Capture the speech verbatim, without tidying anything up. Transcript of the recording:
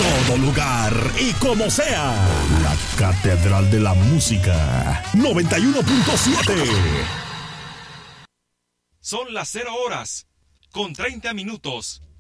todo lugar y como sea. La Catedral de la Música. noventa y uno punto siete. Son las cero horas con treinta minutos.